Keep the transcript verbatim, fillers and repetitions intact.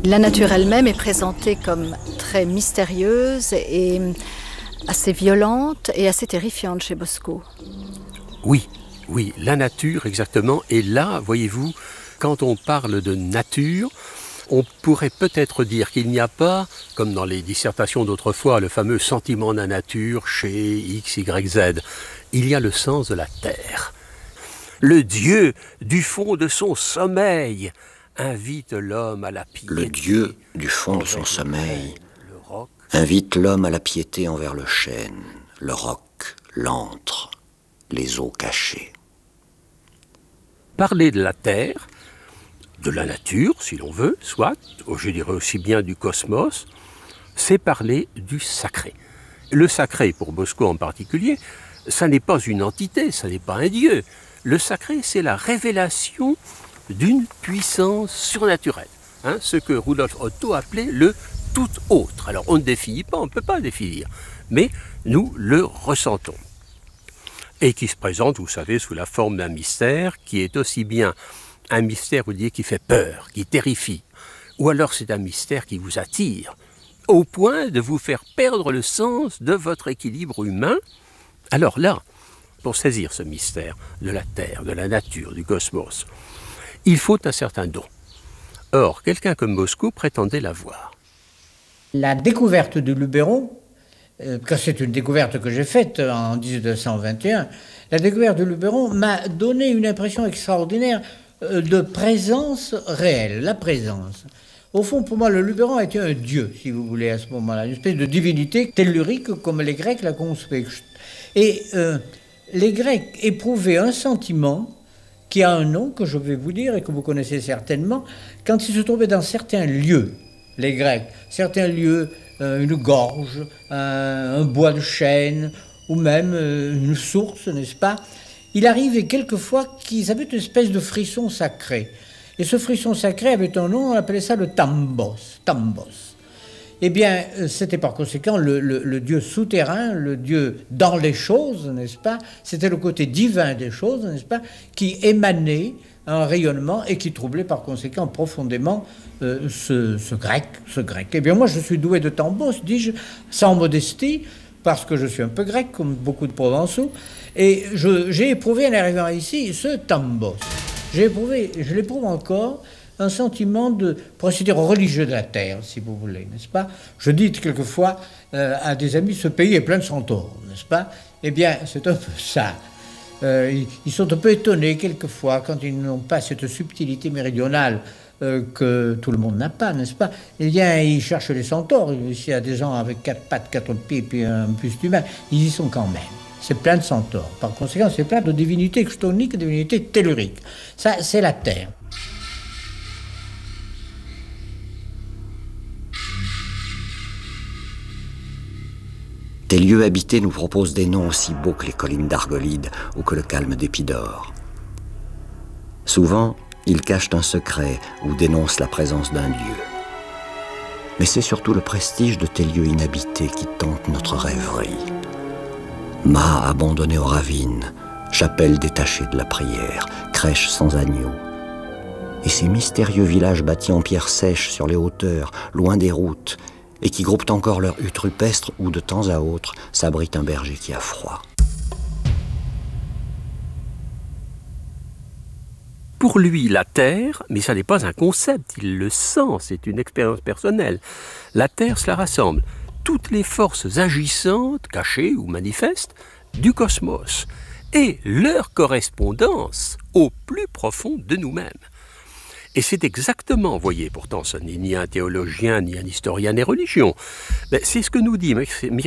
La nature elle-même est présentée comme très mystérieuse et assez violente et assez terrifiante chez Bosco. Oui, oui, la nature exactement. Et là, voyez-vous, quand on parle de nature, on pourrait peut-être dire qu'il n'y a pas, comme dans les dissertations d'autrefois, le fameux sentiment de la nature chez X, Y, Z. Il y a le sens de la terre. Le Dieu, du fond de son sommeil, invite l'homme à la piété. Le Dieu, du fond de son sommeil, invite l'homme à la piété envers le chêne, le roc, l'antre, les eaux cachées. Parler de la terre, de la nature, si l'on veut, soit, je dirais aussi bien du cosmos, c'est parler du sacré. Le sacré, pour Bosco en particulier, ça n'est pas une entité, ça n'est pas un dieu. Le sacré, c'est la révélation d'une puissance surnaturelle, hein, ce que Rudolf Otto appelait le tout autre. Alors on ne définit pas, on ne peut pas définir, mais nous le ressentons. Et qui se présente, vous savez, sous la forme d'un mystère qui est aussi bien un mystère, vous dites, qui fait peur, qui terrifie, ou alors c'est un mystère qui vous attire, au point de vous faire perdre le sens de votre équilibre humain. Alors là, pour saisir ce mystère de la Terre, de la nature, du cosmos, il faut un certain don. Or, quelqu'un comme Bosco prétendait l'avoir. La découverte du Luberon, euh, car c'est une découverte que j'ai faite en dix-neuf cent vingt et un, la découverte du Luberon m'a donné une impression extraordinaire euh, de présence réelle, la présence. Au fond, pour moi, le Luberon était un dieu, si vous voulez, à ce moment-là, une espèce de divinité tellurique, comme les Grecs la concevaient. Et euh, les Grecs éprouvaient un sentiment qui a un nom que je vais vous dire et que vous connaissez certainement, quand ils se trouvaient dans certains lieux, les Grecs, certains lieux, euh, une gorge, un, un bois de chêne, ou même euh, une source, n'est-ce pas? Il arrivait quelquefois qu'ils avaient une espèce de frisson sacré. Et ce frisson sacré avait un nom, on appelait ça le tambos, tambos. Eh bien, c'était par conséquent le, le, le dieu souterrain, le dieu dans les choses, n'est-ce pas? C'était le côté divin des choses, n'est-ce pas? Qui émanait un rayonnement et qui troublait par conséquent profondément euh, ce, ce grec, ce grec. Eh bien, moi, je suis doué de tambos, dis-je, sans modestie, parce que je suis un peu grec, comme beaucoup de Provençaux, et je, j'ai éprouvé en arrivant ici ce tambos. J'ai éprouvé, je l'éprouve encore, un sentiment de procédure religieux de la terre, si vous voulez, n'est-ce pas? Je dis quelquefois euh, à des amis, ce pays est plein de centaures, n'est-ce pas? Eh bien, c'est un peu ça. Euh, ils, ils sont un peu étonnés quelquefois quand ils n'ont pas cette subtilité méridionale euh, que tout le monde n'a pas, n'est-ce pas? Eh bien, ils cherchent les centaures. S'il y a des gens avec quatre pattes, quatre pieds, puis un buste humain, ils y sont quand même. C'est plein de centaures. Par conséquent, c'est plein de divinités chthoniques, de divinités telluriques. Ça, c'est la terre. Des lieux habités nous proposent des noms aussi beaux que les collines d'Argolide ou que le calme d'Épidore. Souvent, ils cachent un secret ou dénoncent la présence d'un dieu. Mais c'est surtout le prestige de tes lieux inhabités qui tente notre rêverie. Mâts abandonnés aux ravines, chapelles détachées de la prière, crèches sans agneaux. Et ces mystérieux villages bâtis en pierre sèche sur les hauteurs, loin des routes, et qui groupent encore leurs huttes rupestres où, de temps à autre, s'abrite un berger qui a froid. Pour lui, la terre, mais ça n'est pas un concept, il le sent, c'est une expérience personnelle. La terre, cela rassemble toutes les forces agissantes, cachées ou manifestes, du cosmos, et leur correspondance au plus profond de nous-mêmes. Et c'est exactement, vous voyez, pourtant ce n'est ni un théologien, ni un historien des religions, mais c'est ce que nous dit